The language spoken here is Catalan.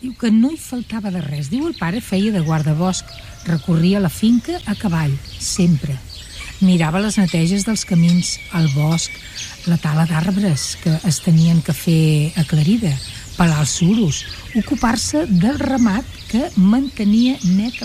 Diu que no hi faltava de res. Diu el pare feia de guardabosc, recorria la finca a cavall, sempre. Mirava les neteges dels camins, el bosc, la tala d'arbres que es tenien que fer aclarida, pelar els suros, ocupar-se del ramat que mantenia net